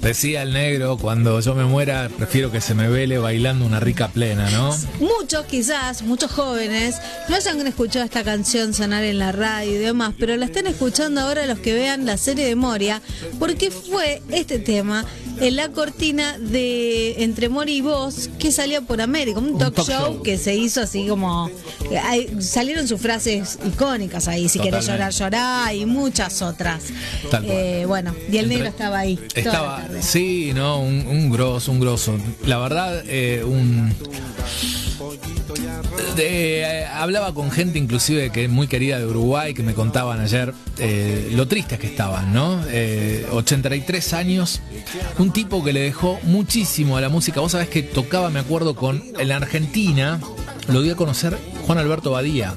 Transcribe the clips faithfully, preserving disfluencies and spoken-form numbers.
Decía el negro, cuando yo me muera, prefiero que se me vele bailando una rica plena, ¿no? Muchos, quizás, muchos jóvenes, no hayan escuchado esta canción sonar en la radio y demás, pero la están escuchando ahora los que vean la serie de Moria, porque fue este tema en la cortina de Entre Moria y Vos, que salía por América, un talk, un talk show, show que se hizo así como... Hay, salieron sus frases icónicas ahí, si querés llorar, llorar, y muchas otras. Eh, bueno, y el Entre, negro estaba ahí. Estaba, sí, no, un, un grosso, un grosso. La verdad, eh, un... De, eh, hablaba con gente inclusive que es muy querida de Uruguay, que me contaban ayer eh, lo tristes que estaban, ¿no? Eh, ochenta y tres años, un tipo que le dejó muchísimo a la música. Vos sabés que tocaba, me acuerdo, con en la Argentina, lo di a conocer Juan Alberto Badía.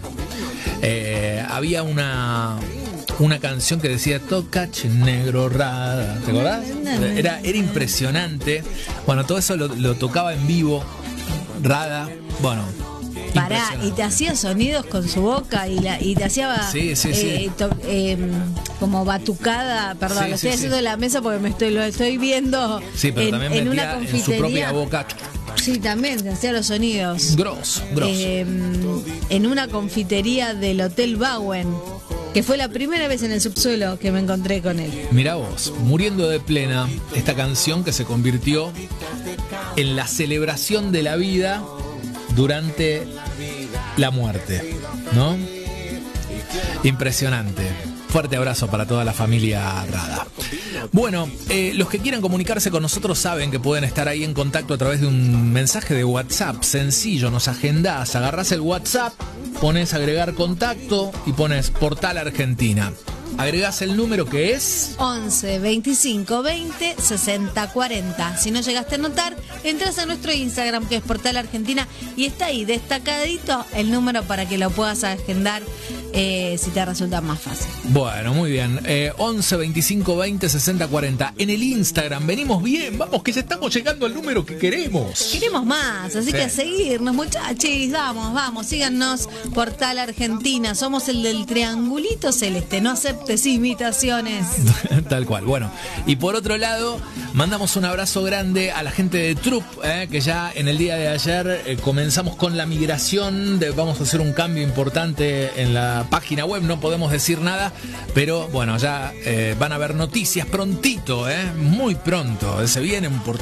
Eh, había una... una canción que decía Tocache negro rada, ¿te acordás? Era, era impresionante. Bueno, todo eso lo, lo tocaba en vivo Rada, bueno. Pará, y te hacía sonidos con su boca y, la, y te hacía sí, sí, sí. Eh, to, eh, como batucada, perdón, sí, lo estoy sí, haciendo sí. en la mesa porque me estoy lo estoy viendo sí, pero en, también en una confitería. En su propia boca. Sí, también te hacía los sonidos. Gross, gross. Eh, en una confitería del Hotel Bowen, que fue la primera vez en el subsuelo que me encontré con él. Mirá vos, Muriendo de Plena, esta canción que se convirtió en la celebración de la vida durante la muerte, ¿no? Impresionante. Fuerte abrazo para toda la familia Rada. Bueno, eh, los que quieran comunicarse con nosotros saben que pueden estar ahí en contacto a través de un mensaje de WhatsApp. Sencillo, nos agendás, agarrás el WhatsApp, pones agregar contacto y pones Portal Argentina. Agregás el número que es once, veinticinco, veinte, sesenta, cuarenta. Si no llegaste a notar, entras a nuestro Instagram, que es Portal Argentina, y está ahí destacadito el número para que lo puedas agendar eh, si te resulta más fácil. Bueno, muy bien. Eh, once, veinticinco, veinte, sesenta, cuarenta. En el Instagram venimos bien, vamos, que ya estamos llegando al número que queremos. Queremos más, así sí. que a seguirnos, muchachos. Vamos, vamos, síganos, Portal Argentina. Somos el del triangulito celeste, no aceptes imitaciones. Tal cual. Bueno, y por otro lado, mandamos un abrazo grande a la gente de Trup, eh, que ya en el día de ayer eh, comenzamos con la migración. De, vamos a hacer un cambio importante en la página web, no podemos decir nada, pero bueno, ya eh, van a haber noticias prontito, eh, muy pronto. Se viene un portal.